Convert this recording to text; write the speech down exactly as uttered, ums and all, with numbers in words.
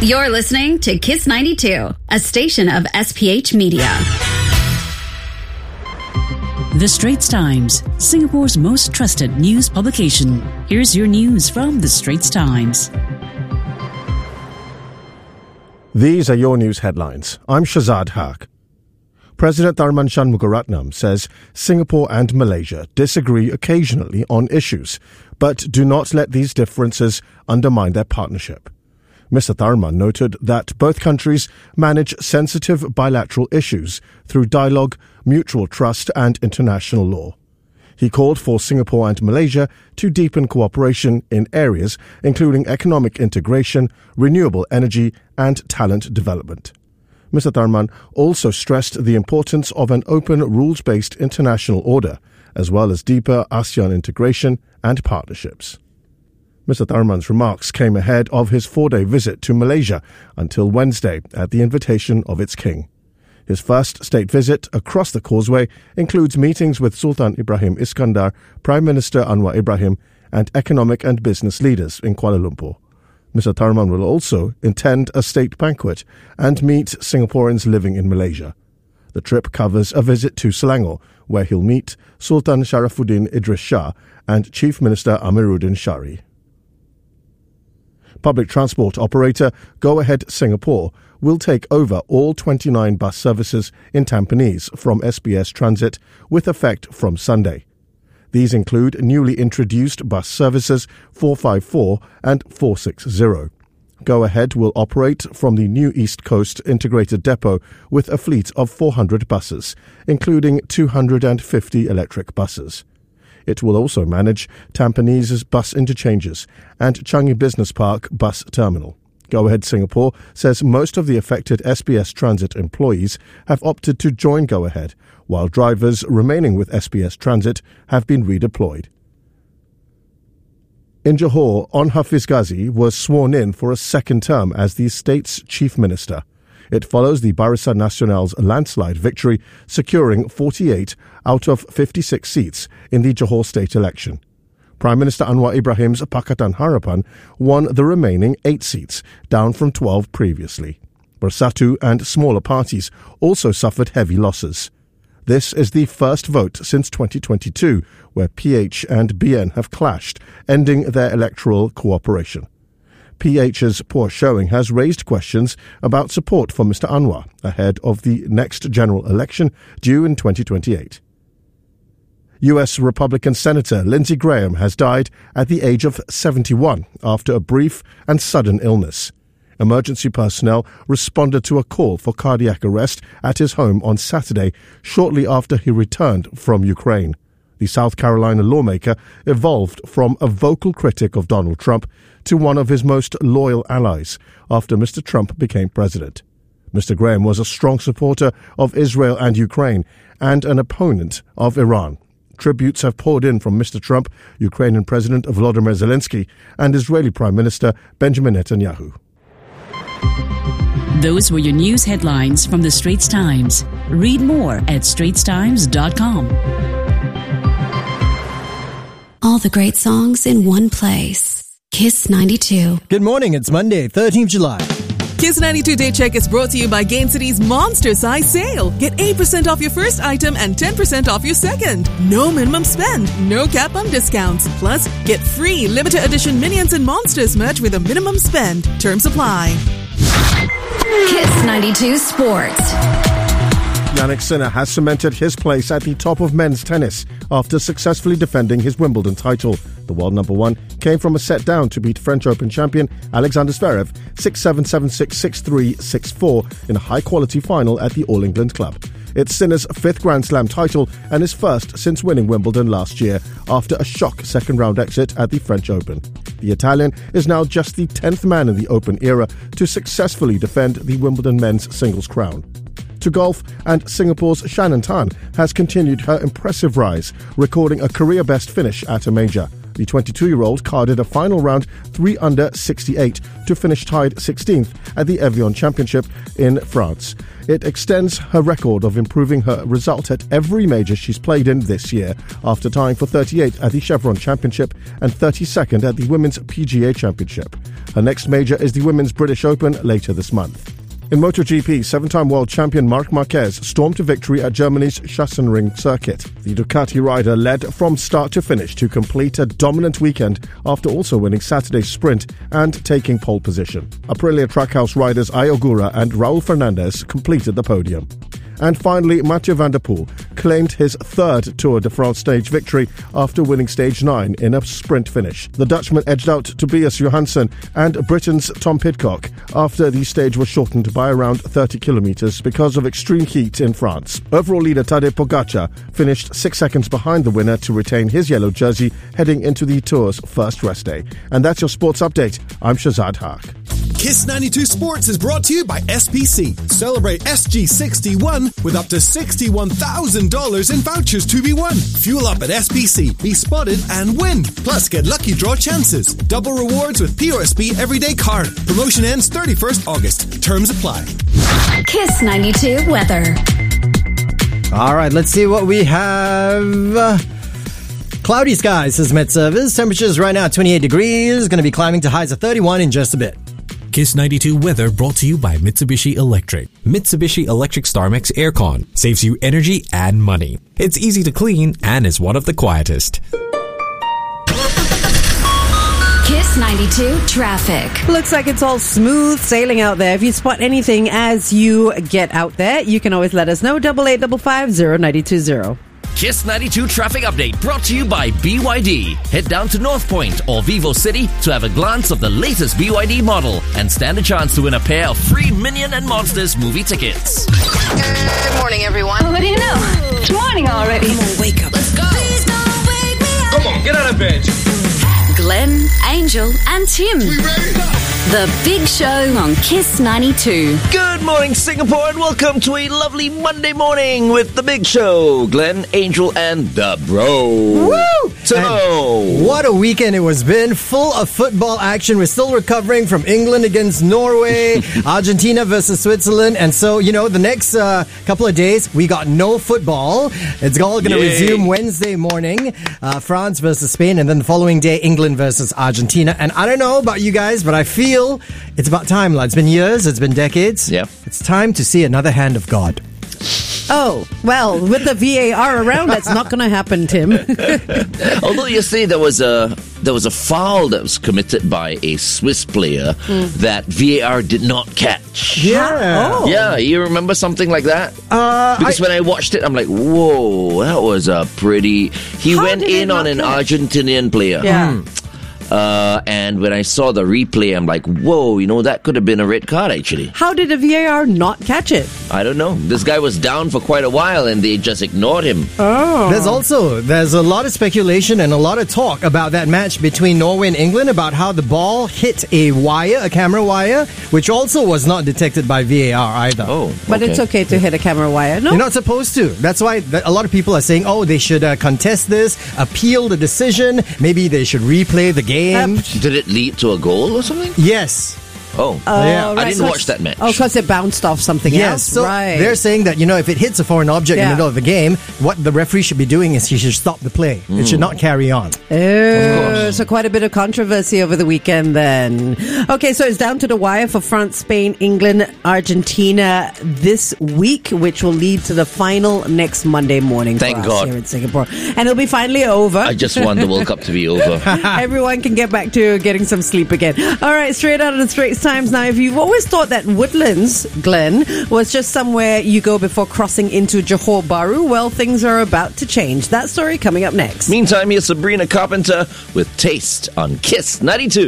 You're listening to Kiss ninety-two, a station of S P H Media. The Straits Times, Singapore's most trusted news publication. Here's your news from The Straits Times. These are your news headlines. I'm Shazad Haq. President Tharman Shanmugaratnam says Singapore and Malaysia disagree occasionally on issues, but do not let these differences undermine their partnership. Mister Tharman noted that both countries manage sensitive bilateral issues through dialogue, mutual trust and international law. He called for Singapore and Malaysia to deepen cooperation in areas including economic integration, renewable energy and talent development. Mister Tharman also stressed the importance of an open, rules-based international order, as well as deeper ASEAN integration and partnerships. Mister Tharman's remarks came ahead of his four-day visit to Malaysia until Wednesday at the invitation of its king. His first state visit across the causeway includes meetings with Sultan Ibrahim Iskandar, Prime Minister Anwar Ibrahim, and economic and business leaders in Kuala Lumpur. Mister Tharman will also attend a state banquet and meet Singaporeans living in Malaysia. The trip covers a visit to Selangor, where he'll meet Sultan Sharafuddin Idris Shah and Chief Minister Amiruddin Shari. Public transport operator Go Ahead Singapore will take over all twenty-nine bus services in Tampines from S B S Transit with effect from Sunday. These include newly introduced bus services four five four and four six zero. Go Ahead will operate from the new East Coast Integrated Depot with a fleet of four hundred buses, including two hundred fifty electric buses. It will also manage Tampanese's bus interchanges and Changi Business Park bus terminal. Go Ahead Singapore says most of the affected S B S Transit employees have opted to join Go Ahead, while drivers remaining with S B S Transit have been redeployed. In Johor, On Hafiz Ghazi was sworn in for a second term as the state's chief minister. It follows the Barisan Nasional's landslide victory, securing forty-eight out of fifty-six seats in the Johor state election. Prime Minister Anwar Ibrahim's Pakatan Harapan won the remaining eight seats, down from twelve previously. Bersatu and smaller parties also suffered heavy losses. This is the first vote since twenty twenty-two, where P H and B N have clashed, ending their electoral cooperation. P H's poor showing has raised questions about support for Mister Anwar ahead of the next general election due in twenty twenty-eight. U S Republican Senator Lindsey Graham has died at the age of seventy-one after a brief and sudden illness. Emergency personnel responded to a call for cardiac arrest at his home on Saturday, shortly after he returned from Ukraine. The South Carolina lawmaker evolved from a vocal critic of Donald Trump to one of his most loyal allies after Mister Trump became president. Mister Graham was a strong supporter of Israel and Ukraine and an opponent of Iran. Tributes have poured in from Mister Trump, Ukrainian President Volodymyr Zelensky, and Israeli Prime Minister Benjamin Netanyahu. Those were your news headlines from The Straits Times. Read more at straits times dot com. All the great songs in one place. Kiss ninety-two. Good morning, it's Monday, thirteenth of July. Kiss ninety-two Day Check is brought to you by Gain City's Monster Size Sale. Get eight percent off your first item and ten percent off your second. No minimum spend, no cap on discounts. Plus, get free limited edition Minions and Monsters merch with a minimum spend. Terms apply. Kiss ninety-two Sports. Jannik Sinner has cemented his place at the top of men's tennis after successfully defending his Wimbledon title. The world number one came from a set down to beat French Open champion Alexander Zverev six seven, seven six, six three, six four in a high-quality final at the All England Club. It's Sinner's fifth Grand Slam title and his first since winning Wimbledon last year after a shock second-round exit at the French Open. The Italian is now just the tenth man in the Open era to successfully defend the Wimbledon men's singles crown. To golf, and Singapore's Shannon Tan has continued her impressive rise, recording a career-best finish at a major. The twenty-two-year-old carded a final round three under sixty-eight to finish tied sixteenth at the Evian Championship in France. It extends her record of improving her result at every major she's played in this year, after tying for thirty-eighth at the Chevron Championship and thirty-second at the Women's P G A Championship. Her next major is the Women's British Open later this month. In MotoGP, seven-time world champion Marc Marquez stormed to victory at Germany's Sachsenring circuit. The Ducati rider led from start to finish to complete a dominant weekend after also winning Saturday's sprint and taking pole position. Aprilia Trackhouse riders Ayogura and Raul Fernandez completed the podium. And finally, Mathieu van der Poel claimed his third Tour de France stage victory after winning stage nine in a sprint finish. The Dutchman edged out Tobias Johansson and Britain's Tom Pidcock after the stage was shortened by around thirty kilometres because of extreme heat in France. Overall leader Tadej Pogacar finished six seconds behind the winner to retain his yellow jersey heading into the Tour's first rest day. And that's your sports update. I'm Shazad Haq. Kiss ninety-two Sports is brought to you by S P C. Celebrate S G sixty-one with up to sixty-one thousand dollars in vouchers to be won. Fuel up at S P C, be spotted and win. Plus, get lucky draw chances. Double rewards with P O S B Everyday Card. Promotion ends thirty-first August. Terms apply. Kiss ninety-two weather. All right, let's see what we have. Uh, Cloudy skies, says Met Service. Temperatures right now twenty-eight degrees. Going to be climbing to highs of thirty-one in just a bit. Kiss ninety-two weather brought to you by Mitsubishi Electric. Mitsubishi Electric StarMax Aircon saves you energy and money. It's easy to clean and is one of the quietest. Kiss ninety-two traffic. Looks like it's all smooth sailing out there. If you spot anything as you get out there, you can always let us know. Double eight double five zero ninety two zero. Kiss ninety-two traffic update brought to you by B Y D. Head down to North Point or Vivo City to have a glance of the latest B Y D model and stand a chance to win a pair of free Minion and Monsters movie tickets. Good morning, everyone. What do you know? It's morning already. Come on, wake up. Let's go. Please don't wake me up. Come on, get out of bed. Glenn, Angel, and Tim. We ready? The Big Show on Kiss ninety-two. Good morning, Singapore, and welcome to a lovely Monday morning with The Big Show. Glenn, Angel, and the Bro. Woo! So, And what a weekend it was been. Full of football action. We're still recovering from England against Norway, Argentina versus Switzerland. And so, you know, the next uh, couple of days, we got no football. It's all going to resume Wednesday morning. Uh, France versus Spain. And then the following day, England versus Argentina. And I don't know about you guys, but I feel it's about time, lad. It's been years. It's been decades. Yeah. It's time to see another hand of God. Oh, well, with the V A R around, that's not going to happen, Tim. although yesterday there was a there was a foul that was committed by a Swiss player mm. that V A R did not catch. Yeah. Oh. Yeah, you remember something like that? Uh, because I, when I watched it, I'm like, whoa, that was a pretty... He How went did in it on not an catch? Argentinian player. Yeah. Hmm. Uh, and when I saw the replay, I'm like, whoa, you know, that could have been a red card, actually. How did the V A R not catch it? I don't know. This guy was down for quite a while, and they just ignored him. Oh. There's also, there's a lot of speculation and a lot of talk about that match between Norway and England, about how the ball hit a wire, a camera wire, which also was not detected by V A R either. Oh, But okay. it's okay to hit a camera wire, no? You're not supposed to. That's why th- a lot of people are saying, oh, they should uh, contest this, appeal the decision, maybe they should replay the game. Did it lead to a goal or something? Yes. Oh, Oh, Yeah. I right. didn't So watch it's- that match. Oh, because it bounced off something Yes, else? so right. they're saying that, you know, if it hits a foreign object in Yeah. the middle of the game, what the referee should be doing is he should stop the play. It should not carry on. Oh, so quite a bit of controversy over the weekend then. Okay, so it's down to the wire for France, Spain, England, Argentina this week, which will lead to the final next Monday morning Thank for us God. here in Singapore. And it'll be finally over. I just want the World Cup to be over. Everyone can get back to getting some sleep again. All right, straight out of the Straits Times now. If you've always thought that Woodlands, Glenn, was just somewhere you go before crossing into Johor Bahru, well, things are about to change. That story coming up next. Meantime, here's Sabrina Carpenter with Taste on Kiss ninety-two.